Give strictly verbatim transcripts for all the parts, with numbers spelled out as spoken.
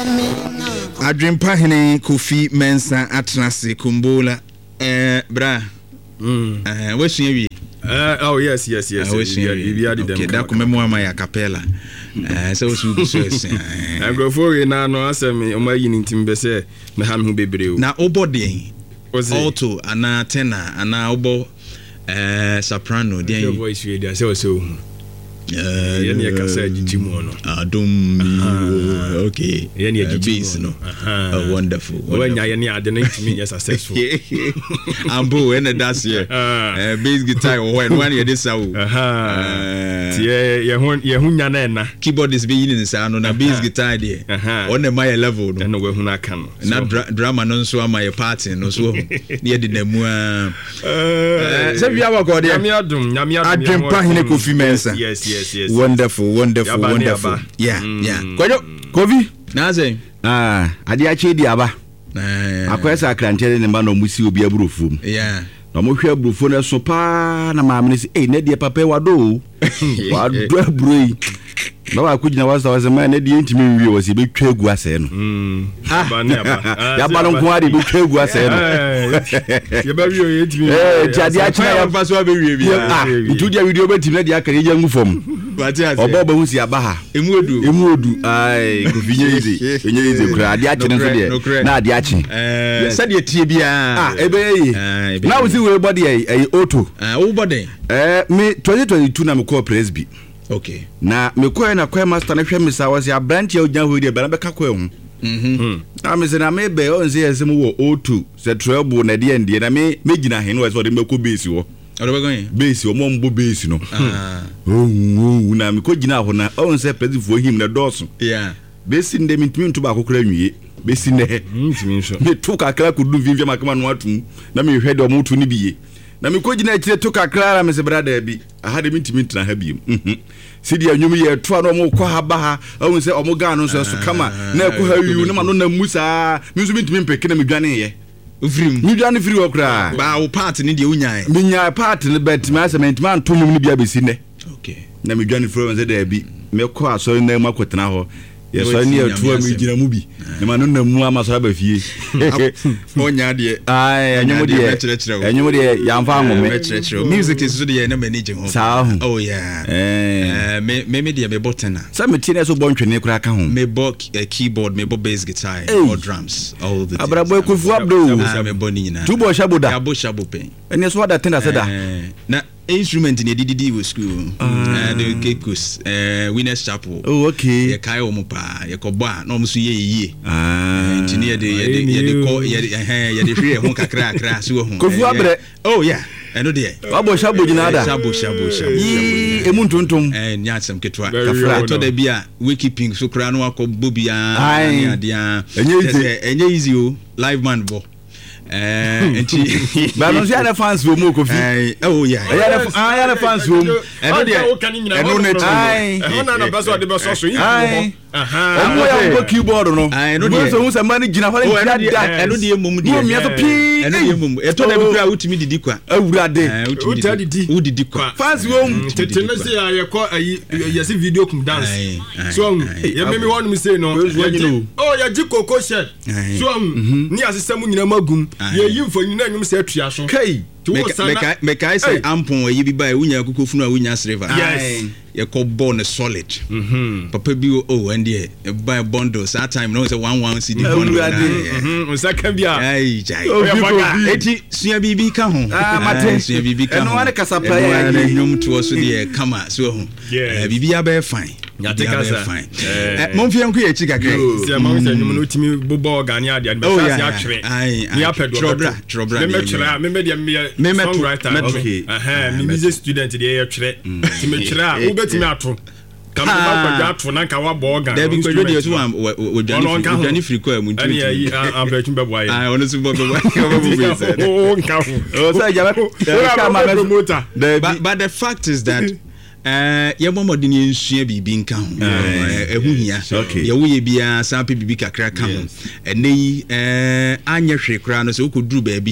Adwempa hene Kofi Mensa Atnase Kumbola eh bra mm eh wesua wi Uh, oh yes yes yes. Okay, that kumemo ama ya capella. Eh so so so. I go for we na no asem o ma yin ntim be se me ha me ho bebre o. Na obody. Alto ana tenor ana obo eh soprano dey. Your voice we dey say so. Eh yen ye kasa jijimu no. Adom okay. Yen ye jijimu no. Oh wonderful. When ya yen ade na ntimi ye successful. Ambo when that's here. Eh bass guitar when one ye this awo. Aha. Tie ye hu ye hu nya na na. Keyboard is be yin say no na bass guitar there. On the my level no. Na we hu na ka no. Na drama no so am my party no so. Ne de na mu a. Eh se bia wa ko there. Nyame adum, nyame adum. Adwempa hene Kofi Mensa. Yes yes. Yes, yes. Wonderful, wonderful, yaba, wonderful. Yaba. Yeah, mm. yeah. Kojo, Kofi. Na say. Ah, ade ache di aba. Eh. Akwesa akrantere ne ba no musi obi aburofum. Yeah. Na mo hwe aburofo na so pa na maamne si, "Eh, na de papa wado." Wado aburoi. Na wa kujina wasa wasa ma na de ntimi nwie wasi be twa egu ase no. Mm. Aba ne aba. Ya ba no ko ade be twa egu ase no. Ye ba wi o ye ntimi. Eh, ti ade ache ya fa so be wie bi. Ah, ntu dia video be tim na de akare ya ngu fom. Bati ase. Obo ba hu si aba ha. Emu odu. Emu odu. Ai, Kofi nye ize. Enye ize kura ade ache no so de. Na ade ache. Eh, sa de tie bia. Ah, ebe yi. Na we see we body eh auto. Ah, wo body. Eh, me twenty twenty-two na me call Presby. Okay. Na me koe na koe master na hwe me sa wase abranti a ogyan ho de ba na be ka koe ho. Mhm. Na me se na me be on se yesem wo auto se trouble na de ende na me me gina he no wase de me ko base wo. Oro be going. Base wo mo mbo base no. Ah. Oh, na me ko gina ho na on se Presby fo him na doso. Yeah. Base nde me ntimi ntu ba kokora nwie. Base ne. Ntimi nso. Me tu kakra ko du vivia makama no atum. Na me hwe de o tu ni biye. Na me ko gina akire to kakra na me se brada bi. Aha de me ntimi ntna ha bi. Mhm. Sidi anyum ye to no mo kwa ha ba ha awun se omo ga no so so kama na ko ha yu na ma no na musa mi so bintimi mpeke na medwane ye ufrim mi dwane firi okra ba wo part ni de unyan mi nya part ne bet ma asement ma nto nyum ni bia besi ne okay na medwane firi se da bi me ko aso na ma kwetena ho ye so ni atu a mi gina mu bi na ma no na mu ama so ba fie onya de ai anyum de anyum de ya mfa ngome music is so de na manage ho oh yeah eh me me me de me botena sa me tie na so bo ntwene kura ka ho me bo keyboard me bo bass guitar or drums all the abra boy ko fu abdo me bo ni nyina tu bo shaboda ya bo shabopen ene so da tenda seda na instrument in the D D school uh the Kekus uh Winners Chapel. Oh okay. Ye kai omo pa ye ko ba na omo so ye ye. Ah. Engineer de ye de ye de ko ye eh ye de hwe ho kakra kakra so ho. Kofu abre. Oh yeah. Eno de. Abo shabo ginada. Shabo shabo shabo. Yi emu ntontom. Eh nya asem ketwa. Kafra to da bia we keeping so kra no akọ bia anya dia. Enye easy o live man bo. Eh enti ba no sia na fans wo mo Kofi eh oh yeah ya na ya na fans wo eno de eno na ai ona na baso de baso so ai aha omo ya go keyboard no eno de so hu se mani gina fa ni da eno de mum de no mi aso pi eno de mum e to da bi kra utimi didi kwa awurade uta didi udidi kwa fans wo tete me se ya ye ko ayi ye se video kum dance so ye me me won me say no oh ya ji koko shed so ni asesem nyina magum ye yimfo nyina nyum se atua so kai meka meka say ampon ayi bi ba wunya kokofunu a wunya sriver yes ye ko born solid mhm papa bi oh and there buy bundles that time no say one one cd bundle mhm nsaka bia ai jai eti sua bibi ka ho ah mate sua bibi ka ho eno wane kasa play ya nyum to so de kama so ho bibi ya be fine ya take us fine eh mon fi enko ye chi kakra se ma se nyum no timi bobo organi ade ade ba sa atwere ai mi apedo trobra trobra me metwere me me de me songwriter okay eh me music student de ye twere ti me twere a betimi ato kama ba kwa ato na nka wa bo organ da bi ko de so am we dani free ko mu ani ayi am be tun be boy ah ono so bo bo bo o nka o sa ja ba promoter but the fact is that eh ye bomo de ne nsua bibi nka ho ehu hia ye wo ye bia sample bibi kakra ka ho ene yi eh anya hwe kra no so ko duru ba bi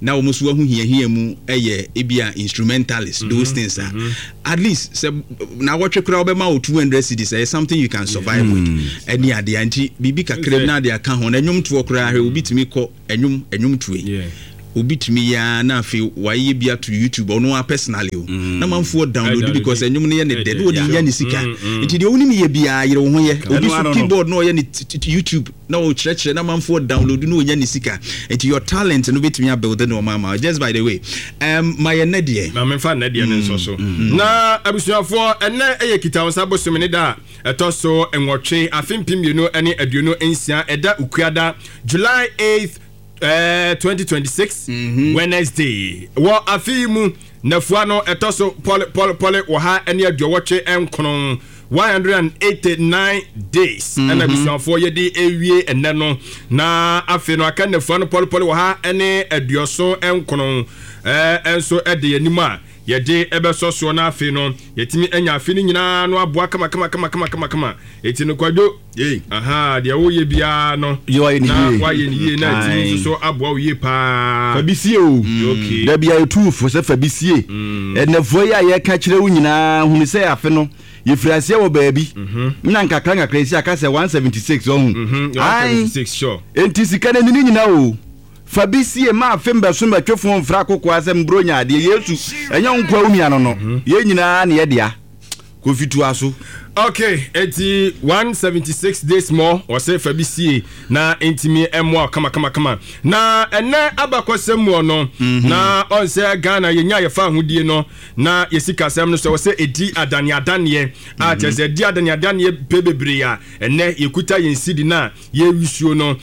na wo musu ahu hia hia mu eye ebia instrumentalist mm-hmm. those things mm-hmm. are at least say na watwe kra obema o two hundred cedis is something you can survive mm. with any ade anti bibi kakra na de aka ho na enwum to kra hwe obi timi kɔ enwum enwum tuwe yeah. obi timi ya na afi waye bia to YouTube ono a personally o mm. na manfo download because enwum ne ye ne de odi nya ne sika nti de oni ye bia yere wo ho ye obi so keyboard no ye ne YouTube na o chire na manfo download no nya ne sika nti your talent no betimi a build no mama just by the way um my nedie na me fa nedie ne so so na abusuafo enne eye kita won sabo so me ne da etoso enwotwe afimpim you know ene aduonu ensia eda ukuada July eighth Uh, twenty twenty-six mm-hmm. Wednesday wa afimu nafua no etoso pole pole pole wa ha ene adwowoche enkono one hundred eighty-nine days mm-hmm. and abisanfo ye de ewie enne no na afi no aka nafua no pole pole wa ha ene adwoso enkono eh enso ede yanima yede ebeso so na afi no yetimi anya afi ni nyina no aboa kama kama kama kama kama kama eti no kwadwo eh aha de wo ye bia no yo aye ni ye wa ye ni ye na eti so aboa wo ye pa fabisie o okay da bia yetu fo se fabisie enefo ya ye ka kire wo nyina hunu se afi no ye frase wo baabi na nkakra nkakra isi aka se one seventy-six ohun one seventy-six sure enti sika na ni nyina o fabisie ma fembe so matwefo mfra kokko asem bronya ade yesu enya nkwa umia no no ye nyina na ye dia kofitu aso okay eti one seventy-six days more or say fabisie na intimi emo kama kama kama na ene abakosem mo no mm-hmm. na on say Ghana ye nya ye fa hodie no na yesika sem no so say edi adane adane mm-hmm. a tese edi adane adane bebebre ya ene yekuta yensidi na ye wisuo no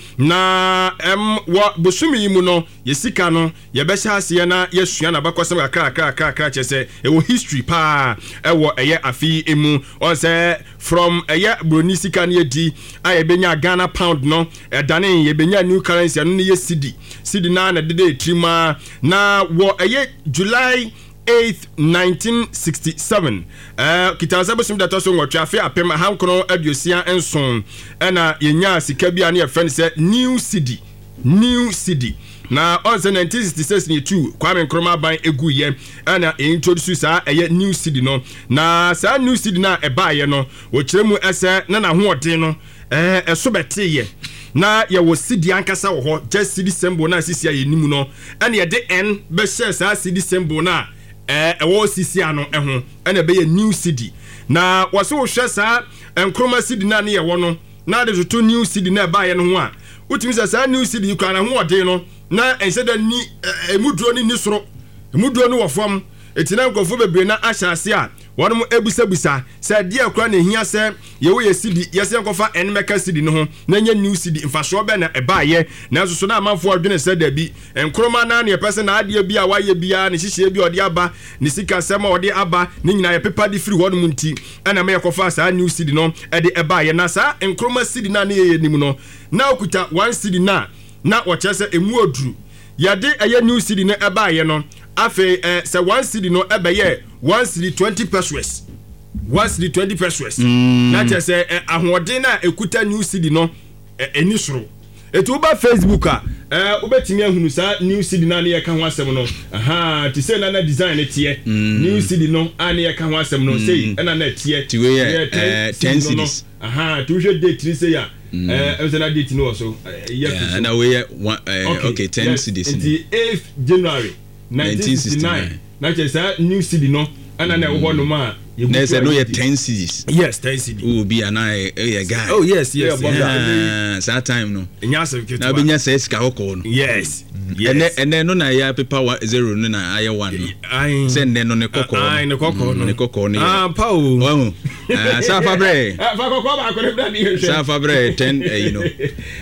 na em wo bosumi yimu no yesika no ye be sha ase na yesua na bakosem akra akra akra akra tese e wo history pa e wo eye afi emu on say from a year Brunisi can ye di I benya Ghana pound no a dane ye benya new currency and ye cedi cedi na na de trima na wo a year July eighth nineteen sixty-seven uh kitansa sim that also what afi apem hankono aduosia enson na yenya sika bia na ye friend say new cedi new cedi na on nineteen sixty-six ni two Kwame Nkrumah ban egu ye na introduce sa eye new city no na sa new city na e ba ye no wo kiremu ese na na ho odin no eh eso bete ye na ye wo city ankasa wo ho just city symbol na sisia ye nimu no na ye de n be share sa city symbol na eh e wo sisia no eho na be ye new city na wo so wo hwe sa Nkrumah city na na ye wo no na de to new city na ba ye no ho a utimi sa new city kwa na ho odin no na enseda ni emuduro ni nisoro emuduro ni wofam etina nkofo bebre na ahyase a wonum ebusabusa se de akra na hia se ye wo ye sidi ye se nkofa enmeka sidi no ho na nya new sidi mfaso be na ebaaye na so so na amanfo adwene se da bi Nkrumah na na ye pese na ade bi a waye bia ne hihye bi ode aba ne sika sema ode aba ne nyina ye pepa di free wonum nti ana me yakofa sa new sidi no e de ebaaye na sa Nkrumah sidi na na ye nim no na okuta one sidi na na wachese emu odru yade eye new city no eba ye no afi eh, se one city no eba ye one city twenty pesos one city twenty pesos mm. na chese eh, ahode na ekuta new city no eh, eni soro etu ba Facebook a eh obetimi ahunu sa new city na na ye ka ho asem no aha ti se na na design tie mm. new city no ana ye ka ho asem no mm. sei na na tie tiwe ye ten cities aha tu je date ni sei ya eh e na date no so yeah na we okay ten cities the eighth January nineteen sixty-nine na che sa new city no ana na wo no ma na say no ye ten cities yes ten cities oh be an I a guy oh yes yes yeah that time no nya say ke na be nya say sika hoko no yes ene ene no na ya paper zero no na aye one no say ne no ne kokko ai ne kokko no ne kokko no ah pa o oh sa fabre ah fa kokko ba ko ne bra ni sa fabre ten you know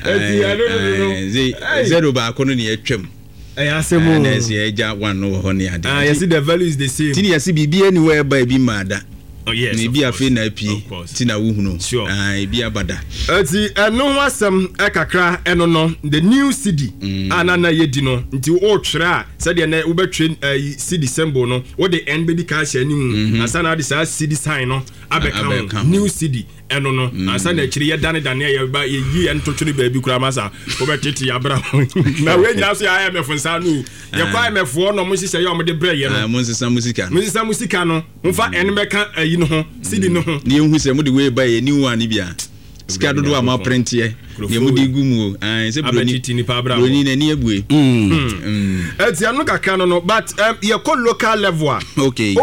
zero ba ko no ne atwam eh asemo na si eja one no ho ne ade ah yes the value is the same tini yes bibi anywhere by bi mada oh yes ni bi afi na pie tina wo hunu ah bi abada ati eno wasam ekakra eno no the new city anana yedi no nti o twere a se de na wo betwe city symbol no wo de n be di ka hye anim asana de sa city sign no abeka new city ɛno no ansa na akyiri yɛ dane dane yɛ ba yɛ yi ɛn totwere baabi kura masa wobɛtete yabra na we nyina so yɛ ayɛ mefo nsa no yɛ kwa mefoɔ no mo hyehyɛ yɛ ɔmo de brɛ yɛ no mo nsesa musika mo nsesa musika no mfa ɛn bɛka ayi no ho sidi no ho ne ehu sɛ mo de we ba yɛ ni one ni bia sika dodo a ma print yɛ ne mo de gumu an sɛ broni na ni abue mm eti anu kakra no no but um, yɛ kɔ local level a okay